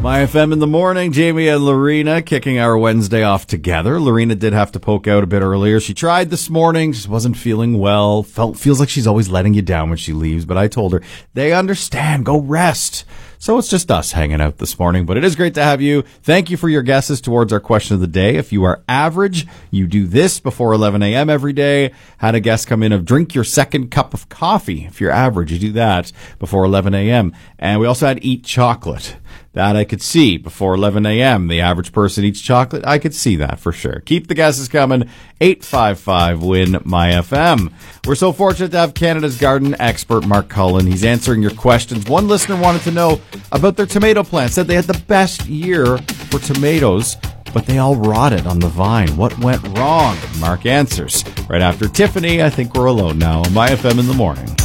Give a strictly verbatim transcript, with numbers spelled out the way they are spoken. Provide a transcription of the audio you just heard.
My F M in the morning, Jamie and Lorena kicking our Wednesday off together. Lorena did have to poke out a bit earlier. She tried this morning, just wasn't feeling well. Felt feels like she's always letting you down when she leaves, but I told her, they understand, go rest. So it's just us hanging out this morning, but it is great to have you. Thank you for your guesses towards our question of the day. If you are average, you do this before eleven a.m. every day. Had a guest come in of drink your second cup of coffee. If you're average, you do that before eleven a.m. And we also had eat chocolate. That I could see before eleven a.m. The average person eats chocolate. I could see that for sure. Keep the guesses coming. eight five five, win my F M. We're so fortunate to have Canada's garden expert, Mark Cullen. He's answering your questions. One listener wanted to know about their tomato plant. Said they had the best year for tomatoes, but they all rotted on the vine. What went wrong? Mark answers. Right after Tiffany, I think we're alone now on My F M in the morning.